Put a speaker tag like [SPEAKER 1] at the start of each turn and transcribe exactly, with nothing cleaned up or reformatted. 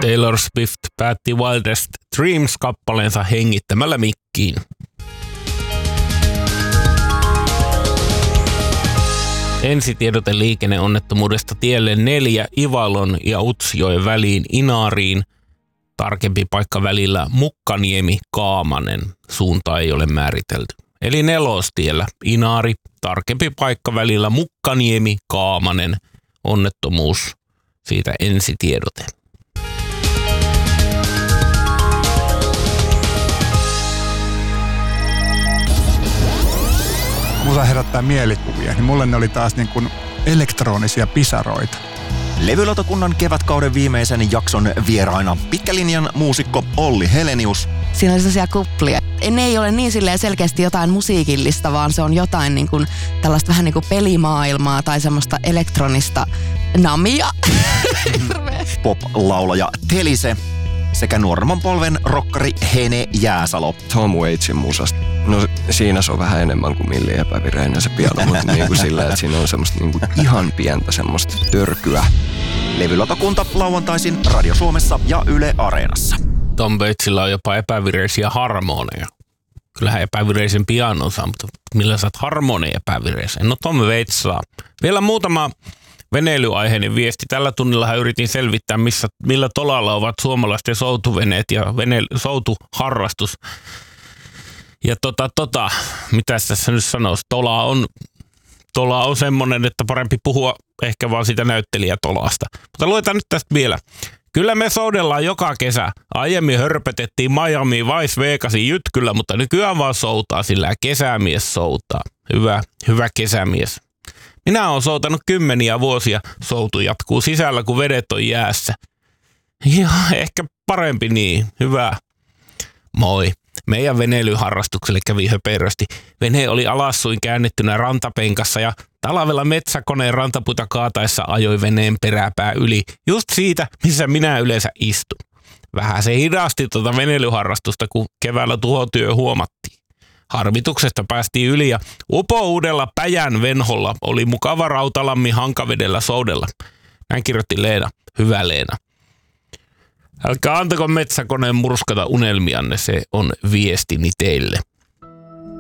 [SPEAKER 1] Taylor Swift päätti Wildest Dreams-kappaleensa hengittämällä mikkiin. Ensitiedote liikenneonnettomuudesta tielle neljä Ivalon ja Utsjoen väliin Inaariin. Tarkempi paikka välillä Mukkaniemi-Kaamanen. Suunta ei ole määritelty. Eli nelostiellä Inaari. Tarkempi paikka välillä Mukkaniemi-Kaamanen. Onnettomuus. Siitä ensitiedote.
[SPEAKER 2] Musa herättää mielikuvia, niin mulle ne oli taas niin kuin elektronisia pisaroita.
[SPEAKER 3] Levylautakunnan kevätkauden viimeisen jakson vieraina pitkälinjan muusikko Olli Helenius.
[SPEAKER 4] Siinä oli sellaisia kuplia. Ne ei ole niin silleen selkeästi jotain musiikillista, vaan se on jotain niin kuin tällaista vähän niin kuin pelimaailmaa tai semmoista elektronista namia.
[SPEAKER 3] Pop-laulaja Telise sekä nuoremman polven rokkari Hene Jääsalo.
[SPEAKER 5] Tom Waitsin musasta. No siinä se on vähän enemmän kuin Milli epävireinen se piano, mutta niin kuin sillä, että siinä on semmoista niin kuin ihan pientä semmoista törkyä.
[SPEAKER 3] Levylautakunta lauantaisin Radio Suomessa ja Yle Areenassa.
[SPEAKER 1] Tom Waitsilla on jopa epävireisiä harmoneja. Kyllähän epävireisen pianon saa, mutta millä saat harmoneja epävireisen? No Tom Waits saa. Vielä muutama veneilyaiheinen viesti. Tällä tunnillahan yritin selvittää, missä, millä tolalla ovat suomalaisten soutuveneet ja veneily- soutuharrastus. Ja tota, tota, mitä tässä nyt sanoisi, tola on, tola on semmoinen, että parempi puhua ehkä vaan siitä näyttelijätolasta. Mutta luetaan nyt tästä vielä. Kyllä me soudellaan joka kesä. Aiemmin hörpötettiin Miami Vice Vegasin jytkyllä, mutta nykyään vaan soutaa sillä kesämies soutaa. Hyvä, hyvä kesämies. Minä olen soutanut kymmeniä vuosia. Soutu jatkuu sisällä, kun vedet on jäässä. Ja ehkä parempi niin. Hyvä. Moi. Meidän veneilyharrastukselle kävi höperösti. Vene oli alassuin käännettynä rantapenkassa ja talvella metsäkoneen rantapuita kaataessa ajoi veneen peräpää yli. Just siitä, missä minä yleensä istun. Vähän se hidasti tuota veneilyharrastusta, kun keväällä tuhotyö huomattiin. Harmituksesta päästiin yli ja upouudella Päjän venholla oli mukava Rautalammi Hankavedellä soudella. Näin kirjoitti Leena. Hyvä Leena. Älkää antako metsäkoneen murskata unelmianne, se on viestini teille.